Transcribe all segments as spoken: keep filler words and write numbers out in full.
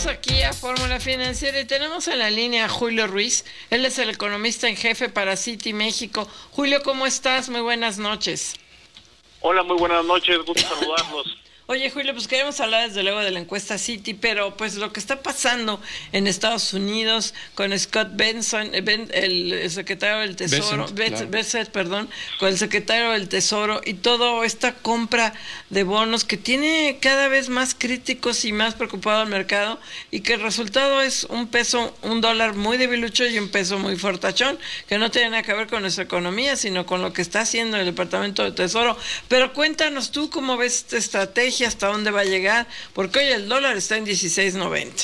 Regresamos aquí a Fórmula Financiera y tenemos en la línea a Julio Ruiz. Él es el economista en jefe para Citi México. Julio, ¿cómo estás? Muy buenas noches. Hola, muy buenas noches, gusto saludarlos. Oye, Julio, pues queremos hablar desde luego de la encuesta Citi, pero pues lo que está pasando en Estados Unidos con Scott Benson, ben, el secretario del Tesoro, Bessent, claro. perdón, con el secretario del Tesoro y toda esta compra de bonos que tiene cada vez más críticos y más preocupado al mercado, y que el resultado es un peso, un dólar muy debilucho y un peso muy fortachón, que no tiene nada que ver con nuestra economía, sino con lo que está haciendo el Departamento de Tesoro. Pero cuéntanos tú cómo ves esta estrategia, hasta dónde va a llegar, porque hoy el dólar está en dieciséis noventa.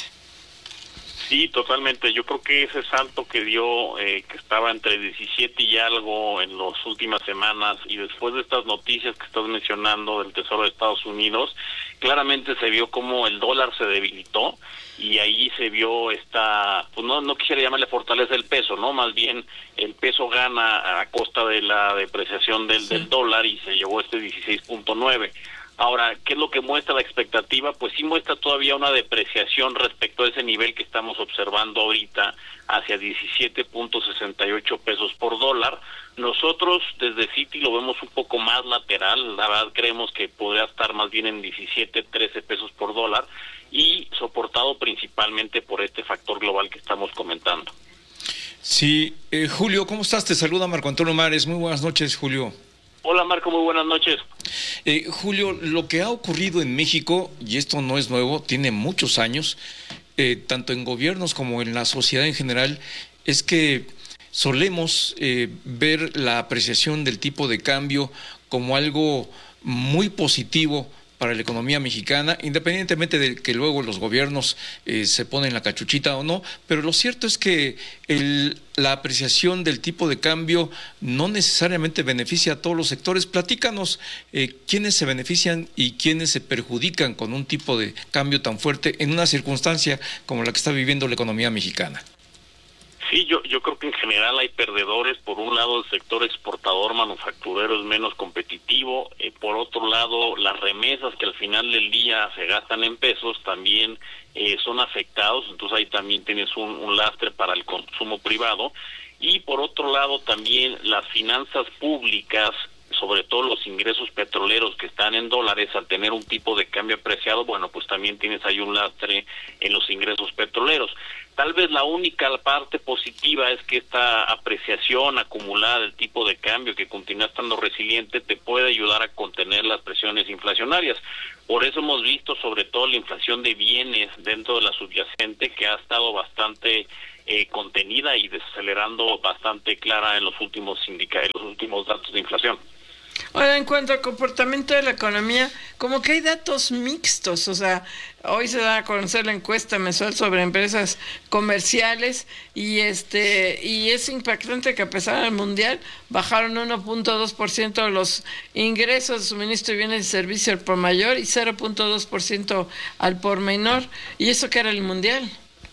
Sí, totalmente. Yo creo que ese salto que dio, eh, que estaba entre diecisiete y algo en las últimas semanas, y después de estas noticias que estás mencionando del Tesoro de Estados Unidos, claramente se vio como el dólar se debilitó, y ahí se vio esta, pues no, no quisiera llamarle fortaleza del peso, ¿no? Más bien el peso gana a costa de la depreciación del, sí. del dólar, y se llevó este dieciséis punto nueve. Ahora, ¿qué es lo que muestra la expectativa? Pues sí muestra todavía una depreciación respecto a ese nivel que estamos observando ahorita, hacia diecisiete punto sesenta y ocho pesos por dólar. Nosotros desde Citi lo vemos un poco más lateral, la verdad creemos que podría estar más bien en diecisiete, trece pesos por dólar, y soportado principalmente por este factor global que estamos comentando. Sí, eh, Julio, ¿cómo estás? Te saluda Marco Antonio Mares. Muy buenas noches, Julio. Hola Marco, muy buenas noches. Eh, Julio, lo que ha ocurrido en México, y esto no es nuevo, tiene muchos años, eh, tanto en gobiernos como en la sociedad en general, es que solemos eh, ver la apreciación del tipo de cambio como algo muy positivo para la economía mexicana, independientemente de que luego los gobiernos eh, se ponen la cachuchita o no, pero lo cierto es que el, la apreciación del tipo de cambio no necesariamente beneficia a todos los sectores. Platícanos eh, quiénes se benefician y quiénes se perjudican con un tipo de cambio tan fuerte en una circunstancia como la que está viviendo la economía mexicana. Sí, yo yo creo que en general hay perdedores. Por un lado, el sector exportador manufacturero es menos competitivo. Eh, por otro lado, las remesas que al final del día se gastan en pesos también eh, son afectados. Entonces ahí también tienes un, un lastre para el consumo privado. Y por otro lado, también las finanzas públicas, sobre todo los ingresos petroleros que están en dólares, al tener un tipo de cambio apreciado, bueno, pues también tienes ahí un lastre en los ingresos petroleros. Tal vez la única parte positiva es que esta apreciación acumulada del tipo de cambio, que continúa estando resiliente, te puede ayudar a contener las presiones inflacionarias. Por eso hemos visto sobre todo la inflación de bienes dentro de la subyacente, que ha estado bastante eh, contenida y desacelerando bastante clara en los últimos indica- en los últimos datos de inflación. Ahora, en cuanto al comportamiento de la economía, como que hay datos mixtos. O sea, hoy se da a conocer la encuesta mensual sobre empresas comerciales, y este y es impactante que a pesar del mundial bajaron uno punto dos por ciento los ingresos de suministro de bienes y servicios al por mayor y cero punto dos por ciento al por menor, y eso que era el mundial.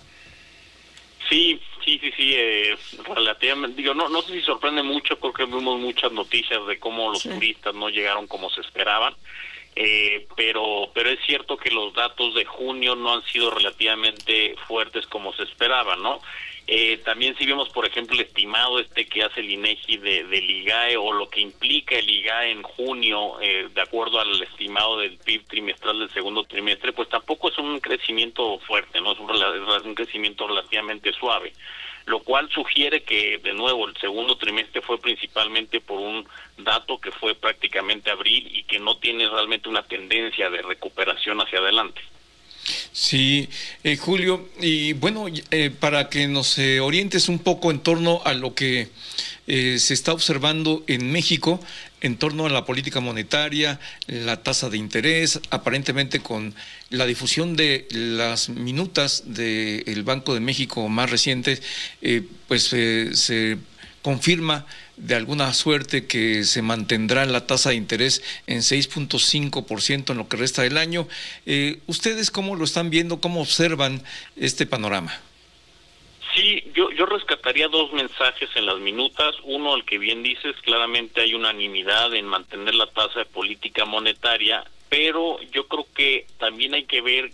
Sí, sí, sí, sí, eh, relativamente, digo, no no sé si sorprende mucho, porque vimos muchas noticias de cómo los sí. turistas no llegaron como se esperaban, eh, pero pero es cierto que los datos de junio no han sido relativamente fuertes como se esperaba, ¿no? Eh, también si vemos, por ejemplo, el estimado este que hace el INEGI de, del I G A E, o lo que implica el I G A E en junio, eh, de acuerdo al estimado del P I B trimestral del segundo trimestre, pues tampoco es un crecimiento fuerte, no es un, es un crecimiento relativamente suave, lo cual sugiere que, de nuevo, el segundo trimestre fue principalmente por un dato que fue prácticamente abril y que no tiene realmente una tendencia de recuperación hacia adelante. Sí, eh, Julio, y bueno, eh, para que nos eh, orientes un poco en torno a lo que eh, se está observando en México, en torno a la política monetaria, la tasa de interés, aparentemente con la difusión de las minutas del Banco de México más recientes, eh, pues eh, se confirma de alguna suerte que se mantendrá la tasa de interés en seis punto cinco por ciento en lo que resta del año. Eh, ¿Ustedes cómo lo están viendo, cómo observan este panorama? Sí, yo yo rescataría dos mensajes en las minutas. Uno, el que bien dices, claramente hay unanimidad en mantener la tasa de política monetaria, pero yo creo que también hay que ver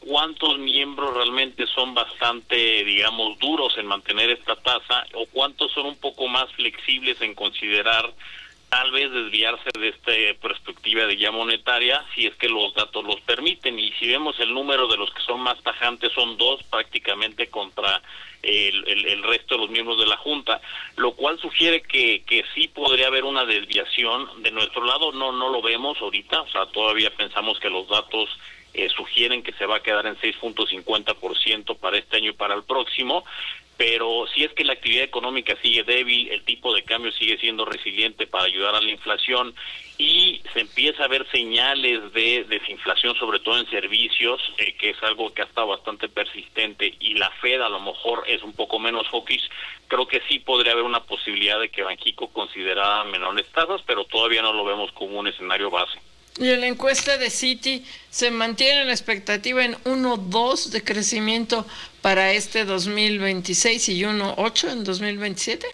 cuántos miembros realmente son bastante, digamos, duros en mantener esta tasa o cuántos son un poco más flexibles en considerar tal vez desviarse de esta perspectiva de ya monetaria, si es que los datos los permiten. Y si vemos el número de los que son más tajantes, son dos prácticamente contra el, el, el resto de los miembros de la Junta, lo cual sugiere que, que sí podría haber una desviación. De nuestro lado no, no lo vemos ahorita, o sea, todavía pensamos que los datos eh, sugieren que se va a quedar en seis punto cincuenta por ciento para este año y para el próximo. Pero si es que la actividad económica sigue débil, el tipo de cambio sigue siendo resiliente para ayudar a la inflación y se empieza a ver señales de desinflación, sobre todo en servicios, eh, que es algo que ha estado bastante persistente, y la Fed a lo mejor es un poco menos hawkish, creo que sí podría haber una posibilidad de que Banxico considerara menores tasas, pero todavía no lo vemos como un escenario base. Y en la encuesta de Citi se mantiene la expectativa en uno punto dos de crecimiento para este dos mil veintiséis y uno punto ocho en dos mil veintisiete.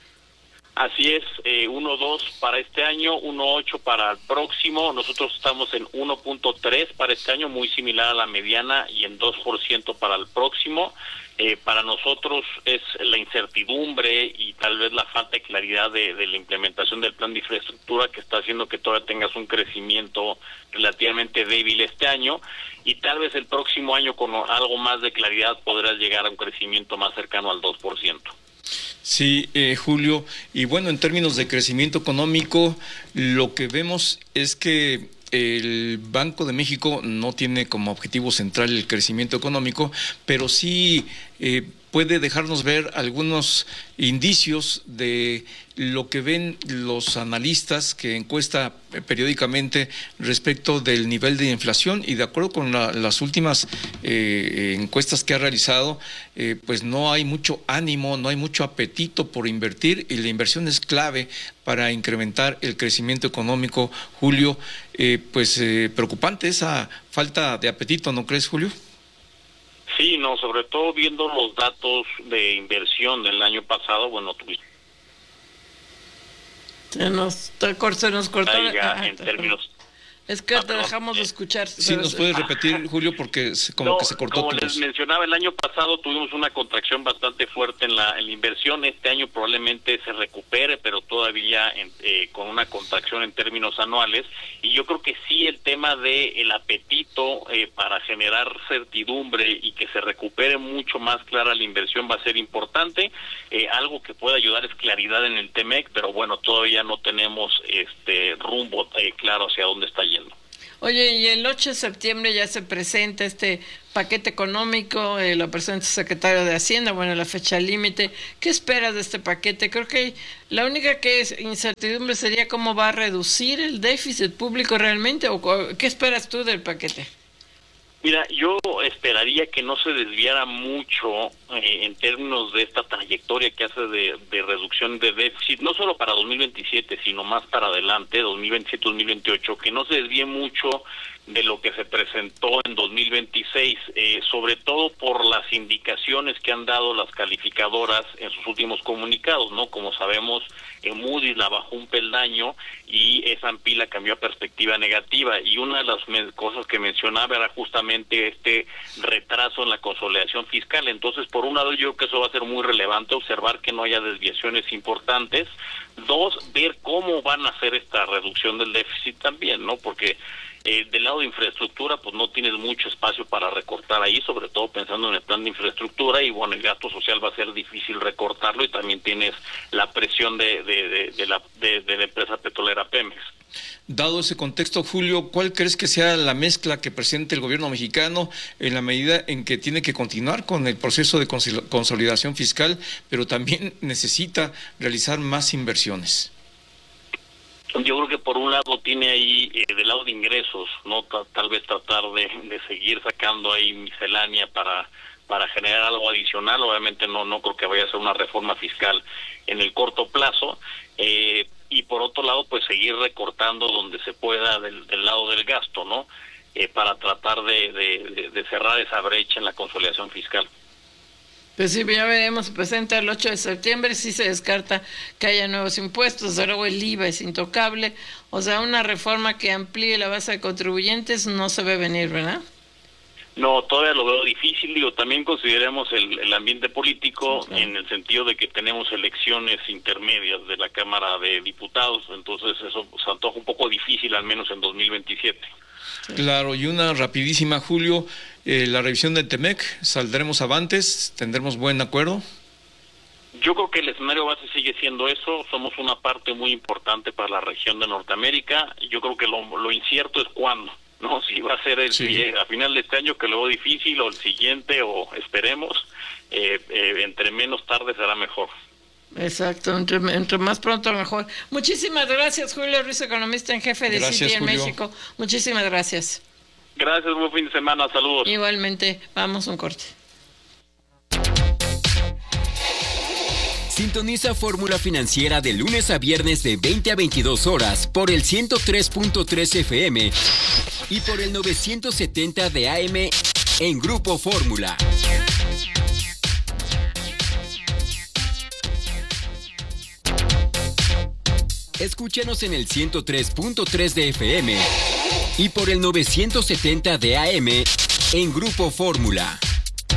Así es, eh, uno punto dos para este año, uno punto ocho para el próximo. Nosotros estamos en uno punto tres para este año, muy similar a la mediana, y en dos por ciento para el próximo. Eh, para nosotros es la incertidumbre y tal vez la falta de claridad de, de la implementación del plan de infraestructura que está haciendo que todavía tengas un crecimiento relativamente débil este año, y tal vez el próximo año con algo más de claridad podrás llegar a un crecimiento más cercano al dos por ciento. Sí, eh, Julio, y bueno, en términos de crecimiento económico, lo que vemos es que el Banco de México no tiene como objetivo central el crecimiento económico, pero sí eh, puede dejarnos ver algunos indicios de lo que ven los analistas que encuesta periódicamente respecto del nivel de inflación, y de acuerdo con la, las últimas eh, encuestas que ha realizado, eh, pues no hay mucho ánimo, no hay mucho apetito por invertir, y la inversión es clave para incrementar el crecimiento económico. Julio, eh, pues eh, preocupante esa falta de apetito, ¿no crees, Julio? Sí, no, sobre todo viendo los datos de inversión del año pasado, bueno, tuviste Se nos, se nos cortó. Ah, en términos. Es que te dejamos de escuchar. Sí, ¿nos puedes repetir, Julio? Porque como no, que se cortó. Como les mencionaba, el año pasado tuvimos una contracción bastante fuerte en la, en la inversión. Este año probablemente se recupere, pero todavía en, eh, con una contracción en términos anuales. Y yo creo que sí, el tema de el apetito eh, para generar certidumbre y que se recupere mucho más clara la inversión va a ser importante. Eh, algo que puede ayudar es claridad en el T M E C, pero bueno, todavía no tenemos este rumbo eh, claro hacia dónde está yendo. Oye, y el ocho de septiembre ya se presenta este paquete económico, eh, lo presenta el secretario de Hacienda, bueno, la fecha límite. ¿Qué esperas de este paquete? Creo que la única que es incertidumbre sería cómo va a reducir el déficit público realmente, o ¿qué esperas tú del paquete? Mira, yo esperaría que no se desviara mucho eh, en términos de esta trayectoria que hace de, de reducción de déficit, no solo para dos mil veintisiete, sino más para adelante, dos mil veintisiete dos mil veintiocho, que no se desvíe mucho de lo que se presentó en dos mil veintiséis, eh, sobre todo por las indicaciones que han dado las calificadoras en sus últimos comunicados, ¿no? Como sabemos, en Moody's la bajó un peldaño y S and P la cambió a perspectiva negativa, y una de las cosas que mencionaba era justamente este retraso en la consolidación fiscal. Entonces, por un lado, yo creo que eso va a ser muy relevante, observar que no haya desviaciones importantes. Dos, ver cómo van a hacer esta reducción del déficit también, ¿no? Porque Eh, del lado de infraestructura, pues no tienes mucho espacio para recortar ahí, sobre todo pensando en el plan de infraestructura, y bueno, el gasto social va a ser difícil recortarlo, y también tienes la presión de, de, de, de, la, de, de la empresa petrolera Pemex. Dado ese contexto, Julio, ¿cuál crees que sea la mezcla que presente el gobierno mexicano en la medida en que tiene que continuar con el proceso de consolidación fiscal, pero también necesita realizar más inversiones? Yo creo que por un lado tiene ahí, eh, del lado de ingresos, no tal, tal vez tratar de, de seguir sacando ahí miscelánea para para generar algo adicional. Obviamente no no creo que vaya a ser una reforma fiscal en el corto plazo, eh, y por otro lado pues seguir recortando donde se pueda del, del lado del gasto, ¿no? Eh, para tratar de, de, de cerrar esa brecha en la consolidación fiscal. Pues sí, ya veremos, se presenta el ocho de septiembre, sí se descarta que haya nuevos impuestos, desde luego el I V A es intocable, o sea, una reforma que amplíe la base de contribuyentes no se ve venir, ¿verdad? No, todavía lo veo difícil. Digo, también consideremos el, el ambiente político, sí, claro, en el sentido de que tenemos elecciones intermedias de la Cámara de Diputados, entonces eso se antoja un poco difícil, al menos en dos mil veintisiete. Sí. Claro, y una rapidísima, Julio, eh, la revisión del Temec, ¿saldremos avantes? ¿Tendremos buen acuerdo? Yo creo que el escenario base sigue siendo eso. Somos una parte muy importante para la región de Norteamérica. Yo creo que lo, lo incierto es cuándo, ¿no? Si va a ser el, sí, a final de este año, que lo veo difícil, o el siguiente, o esperemos, eh, eh, entre menos tarde será mejor. Exacto, entre, entre más pronto mejor. Muchísimas gracias, Julio Ruiz, economista en jefe de Gracias, Citi en Julio. México. Muchísimas gracias. Gracias, buen fin de semana, saludos. Igualmente, vamos a un corte. Sintoniza Fórmula Financiera de lunes a viernes de veinte a veintidós horas por el ciento tres punto tres F M y por el novecientos setenta de A M en Grupo Fórmula. Escúchanos en el ciento tres punto tres de F M y por el novecientos setenta de A M en Grupo Fórmula.